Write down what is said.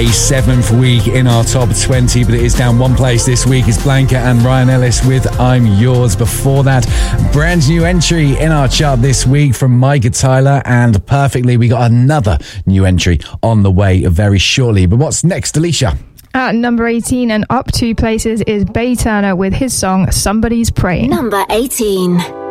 7th week in our top 20, but it is down one place this week. It's Blanca and Ryan Ellis with I'm Yours. Before that, brand new entry in our chart this week from Micah Tyler, and perfectly, we got another new entry on the way very shortly. But what's next, Alicia? At number 18 and up 2 places is Bay Turner with his song Somebody's Praying. Number 18.